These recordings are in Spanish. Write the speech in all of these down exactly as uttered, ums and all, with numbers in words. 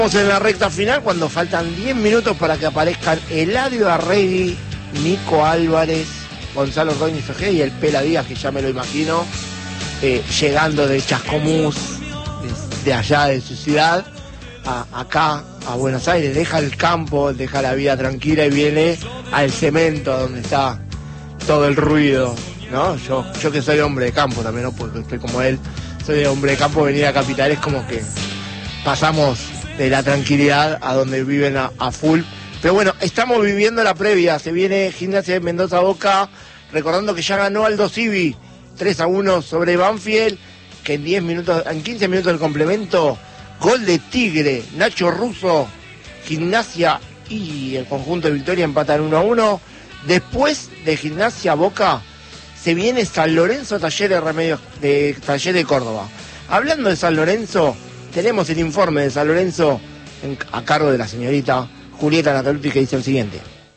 Estamos en la recta final cuando faltan diez minutos para que aparezcan Eladio Arregui, Nico Álvarez, Gonzalo Ordóñez Ojeda y el Pela Díaz, que ya me lo imagino, eh, llegando de Chascomús, de, de allá de su ciudad, a, acá a Buenos Aires. Deja el campo, deja la vida tranquila y viene al cemento donde está todo el ruido, ¿no? Yo, yo que soy hombre de campo también, no porque estoy como él, soy hombre de campo, venir a Capital es como que pasamos de la tranquilidad a donde viven a, a full. Pero bueno, estamos viviendo la previa. Se viene Gimnasia de Mendoza Boca, recordando que ya ganó Aldo Civi tres a uno sobre Banfield, que en diez minutos, en quince minutos del complemento, gol de Tigre, Nacho Russo, Gimnasia y el conjunto de Victoria empatan uno a uno. Después de Gimnasia Boca se viene San Lorenzo Talleres de Remedios de Talleres de Córdoba. Hablando de San Lorenzo, tenemos el informe de San Lorenzo en, a cargo de la señorita Julieta Nataluti, que dice el siguiente.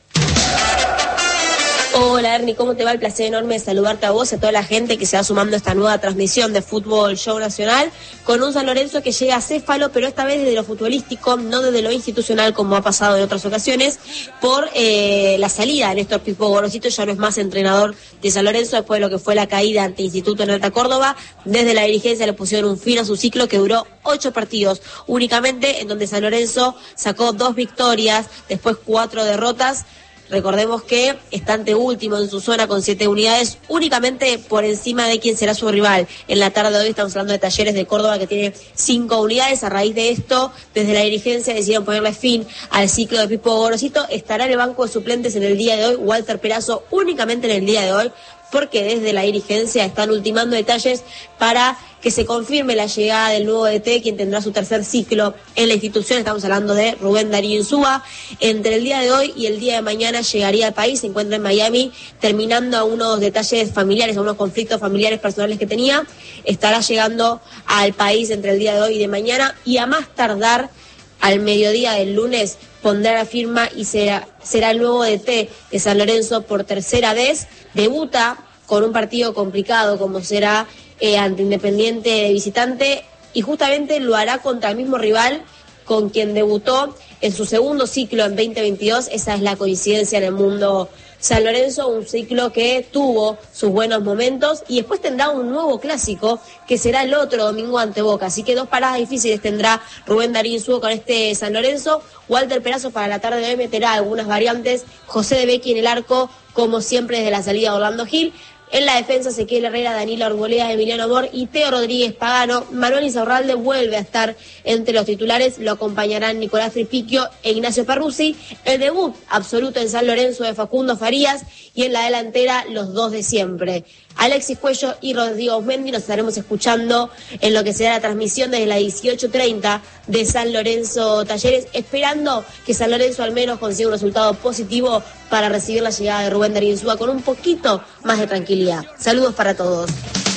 Hola Ernie, ¿cómo te va? El placer enorme de saludarte a vos y a toda la gente que se va sumando a esta nueva transmisión de Fútbol Show Nacional, con un San Lorenzo que llega a céfalo, pero esta vez desde lo futbolístico, no desde lo institucional como ha pasado en otras ocasiones, por eh, la salida de Néstor Pipo Gorosito. Ya no es más entrenador de San Lorenzo después de lo que fue la caída ante Instituto en Alta Córdoba. Desde la dirigencia le pusieron un fin a su ciclo que duró ocho partidos únicamente, en donde San Lorenzo sacó dos victorias, después cuatro derrotas. Recordemos que está ante último en su zona con siete unidades, únicamente por encima de quien será su rival. En la tarde de hoy estamos hablando de Talleres de Córdoba, que tiene cinco unidades. A raíz de esto, desde la dirigencia decidieron ponerle fin al ciclo de Pipo Gorosito. Estará en el banco de suplentes en el día de hoy Walter Perazo, únicamente en el día de hoy, porque desde la dirigencia están ultimando detalles para que se confirme la llegada del nuevo D T, quien tendrá su tercer ciclo en la institución. Estamos hablando de Rubén Darío Insúa. Entre el día de hoy y el día de mañana llegaría al país, se encuentra en Miami, terminando a unos detalles familiares, a unos conflictos familiares personales que tenía. Estará llegando al país entre el día de hoy y de mañana, y a más tardar al mediodía del lunes pondrá la firma y será, será el nuevo D T de San Lorenzo por tercera vez. Debuta con un partido complicado como será eh, ante Independiente de visitante, y justamente lo hará contra el mismo rival con quien debutó en su segundo ciclo en veinte veintidós. Esa es la coincidencia en el mundo San Lorenzo, un ciclo que tuvo sus buenos momentos, y después tendrá un nuevo clásico que será el otro domingo ante Boca. Así que dos paradas difíciles tendrá Rubén Darío Insúa con este San Lorenzo. Walter Perazo para la tarde de hoy meterá algunas variantes. José de Becchi en el arco, como siempre desde la salida de Orlando Gil. En la defensa, Ezequiel Herrera, Danilo Arboleda, Emiliano Amor y Teo Rodríguez Pagano. Manuel Insaurralde vuelve a estar entre los titulares. Lo acompañarán Nicolás Tripicchio e Ignacio Perruzzi. El debut absoluto en San Lorenzo de Facundo Farías. Y en la delantera, los dos de siempre, Alexis Cuello y Rodrigo Osmendi. Nos estaremos escuchando en lo que será la transmisión desde las dieciocho treinta de San Lorenzo Talleres, esperando que San Lorenzo al menos consiga un resultado positivo para recibir la llegada de Rubén Darío Insúa con un poquito más de tranquilidad. Saludos para todos.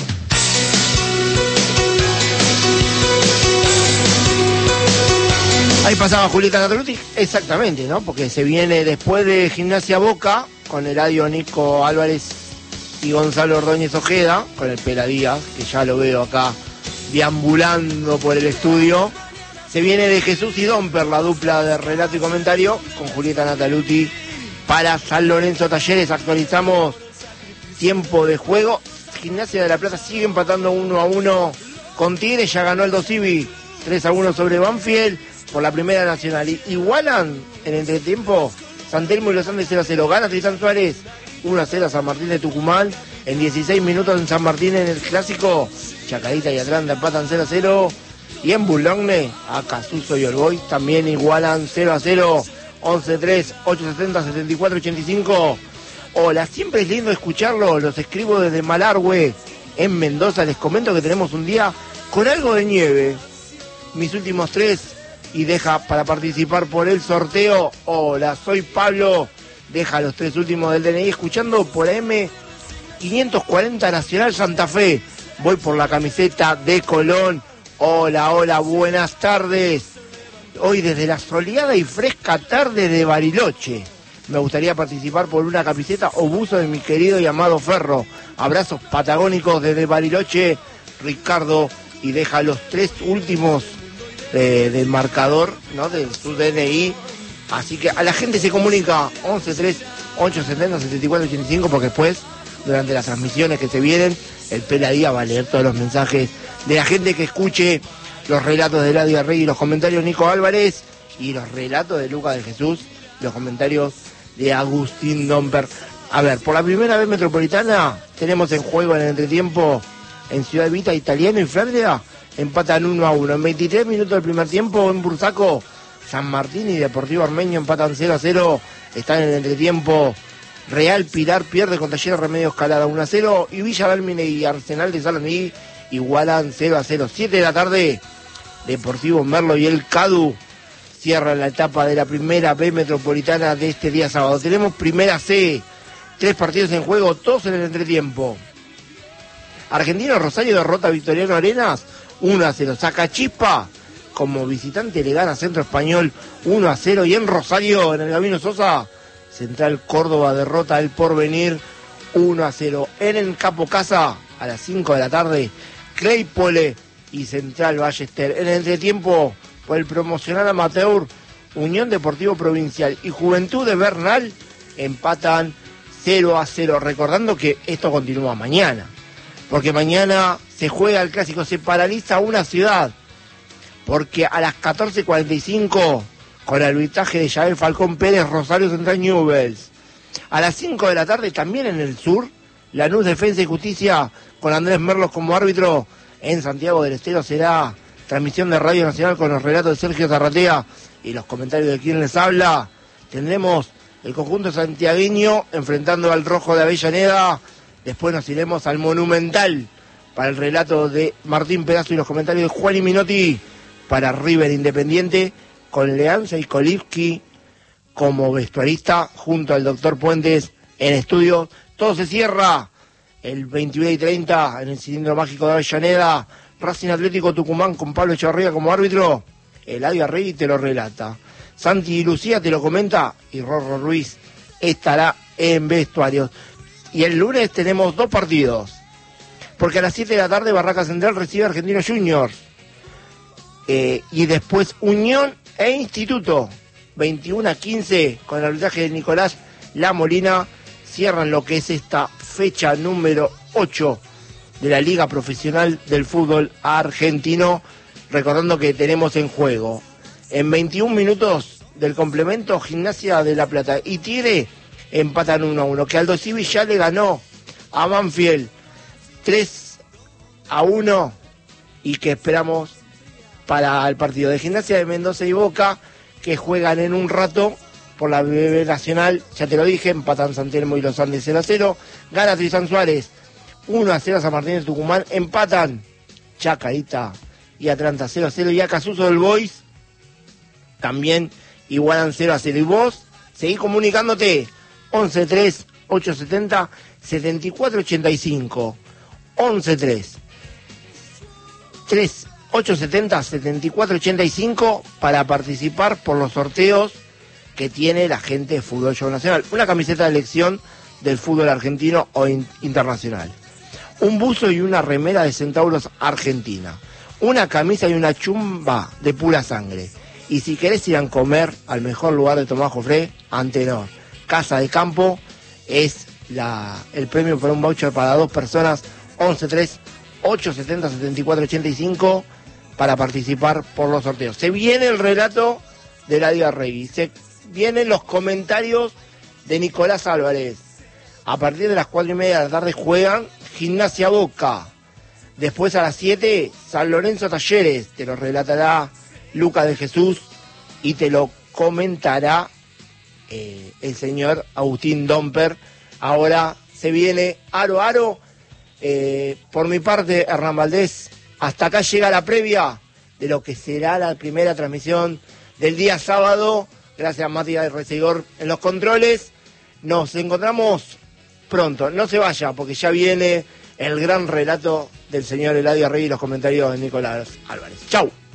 Ahí pasaba Julieta Nataluti, exactamente, ¿no? Porque se viene después de Gimnasia Boca, con Eladio Nico Álvarez y Gonzalo Ordóñez Ojeda, con el Pela Díaz, que ya lo veo acá deambulando por el estudio. Se viene de Jesús y Domper, la dupla de relato y comentario, con Julieta Nataluti para San Lorenzo Talleres. Actualizamos tiempo de juego. Gimnasia de la Plata sigue empatando uno a uno con Tigre, ya ganó Aldo Civi tres a uno sobre Banfield por la Primera Nacional. Y igualan en entretiempo San Telmo y los Andes cero a cero. Gana Tristan Suárez uno a cero a San Martín de Tucumán. En dieciséis minutos en San Martín en el clásico, Chacarita y Atlanta empatan cero a cero. Y en Boulogne, a Casuso y Olboy también igualan cero a cero. once tres, ochocientos setenta, setenta y cuatro ochenta y cinco. Hola, siempre es lindo escucharlo. Los escribo desde Malargüe, en Mendoza. Les comento que tenemos un día con algo de nieve. Mis últimos tres, y deja para participar por el sorteo. Hola, soy Pablo. Deja los tres últimos del D N I escuchando por A M quinientos cuarenta Nacional Santa Fe. Voy por la camiseta de Colón. Hola, hola, buenas tardes. Hoy desde la soleada y fresca tarde de Bariloche. Me gustaría participar por una camiseta o buzo de mi querido y amado Ferro. Abrazos patagónicos desde Bariloche, Ricardo. Y deja los tres últimos eh, del marcador, ¿no? De su D N I. Así que a la gente se comunica once tres ocho setenta setenta y cuatro ochenta y cinco, porque después, durante las transmisiones que se vienen, el Peladía va a leer todos los mensajes de la gente que escuche los relatos de Eladio Rey y los comentarios de Nico Álvarez y los relatos de Lucas de Jesús, los comentarios de Agustín Domper. A ver, por la primera vez Metropolitana tenemos en juego en el entretiempo en Ciudad Vita, Italiano y Flandria empatan uno a uno. En veintitrés minutos del primer tiempo en Bursaco, San Martín y Deportivo Armenio empatan cero a cero. Están en el entretiempo. Real Pilar pierde con Talleres Remedios Calada uno a cero. Y Villa Dálmine y Arsenal de Sarandí igualan cero a cero. siete de la tarde, Deportivo Merlo y el Cadu cierran la etapa de la primera B Metropolitana de este día sábado. Tenemos primera C, tres partidos en juego, todos en el entretiempo. Argentino Rosario derrota a Victoriano Arenas uno a cero. Sacachispa como visitante le gana a Centro Español uno a cero. Y en Rosario, en el Gabino Sosa, Central Córdoba derrota al Porvenir uno a cero. En el Capo Casa, a las cinco de la tarde, Claypole y Central Ballester. En el entretiempo, por el promocional amateur, Unión Deportivo Provincial y Juventud de Bernal empatan cero a cero. Recordando que esto continúa mañana, porque mañana se juega el clásico, se paraliza una ciudad, porque a las catorce cuarenta y cinco, con el arbitraje de Yael Falcón Pérez, Rosario Central Newell's. A las cinco de la tarde, también en el sur, Lanús Defensa y Justicia, con Andrés Merlos como árbitro. En Santiago del Estero será transmisión de Radio Nacional con los relatos de Sergio Zarratea y los comentarios de quien les habla. Tendremos el conjunto santiagueño enfrentando al Rojo de Avellaneda. Después nos iremos al Monumental para el relato de Martín Pedazo y los comentarios de Juan y Minotti para River Independiente, con Leanza y Kolivsky como vestuarista, junto al doctor Puentes en estudio. Todo se cierra el veintiuno y treinta en el cilindro mágico de Avellaneda. Racing Atlético Tucumán con Pablo Echevarría como árbitro. Eladio Arregui te lo relata. Santi y Lucía te lo comenta. Y Rorro Ruiz estará en vestuarios. Y el lunes tenemos dos partidos, porque a las siete de la tarde Barraca Central recibe a Argentinos Juniors. Eh, y después Unión e Instituto, veintiuno a quince, con el arbitraje de Nicolás La Molina, cierran lo que es esta fecha número ocho de la Liga Profesional del Fútbol Argentino. Recordando que tenemos en juego, en veintiún minutos del complemento, Gimnasia de La Plata y Tigre empatan uno a uno. Que Aldo Civi ya le ganó a Banfield tres a uno y que esperamos para el partido de Gimnasia de Mendoza y Boca, que juegan en un rato por la B B Nacional. Ya te lo dije, empatan San Telmo y Los Andes cero a cero. Gana Tristan Suárez uno a cero a San Martín de Tucumán. Empatan Chacarita y Atlanta cero a cero. Y a Casuso del Boys también igualan cero a cero. Y vos seguí comunicándote once tres ocho setenta setenta y cuatro ochenta y cinco. once tres tres ocho setenta setenta y cuatro ochenta y cinco para participar por los sorteos que tiene la gente de Fútbol Show Nacional. Una camiseta de elección del fútbol argentino o in- internacional. Un buzo y una remera de Centauros Argentina. Una camisa y una chumba de pura sangre. Y si querés ir a comer al mejor lugar de Tomás Jofré, Antenor Casa de Campo, es la, el premio para un voucher para dos personas. Once tres ocho setenta setenta y cuatro ochenta y cinco para participar por los sorteos. Se viene el relato de Eladio Arregui, se vienen los comentarios de Nicolás Álvarez. A partir de las cuatro y media de la tarde juegan Gimnasia Boca. Después a las siete, San Lorenzo Talleres. Te lo relatará Lucas de Jesús y te lo comentará eh, el señor Agustín Domper. Ahora se viene Aro Aro. Eh, por mi parte, Hernán Valdés, hasta acá llega la previa de lo que será la primera transmisión del día sábado. Gracias, Matías Recegor en los controles. Nos encontramos pronto. No se vaya, porque ya viene el gran relato del señor Eladio Arregui y los comentarios de Nicolás Álvarez. Chau.